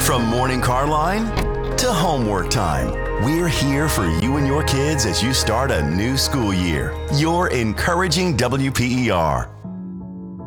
From morning car line to homework time, we're here for you and your kids as you start a new school year. You're encouraging WPER.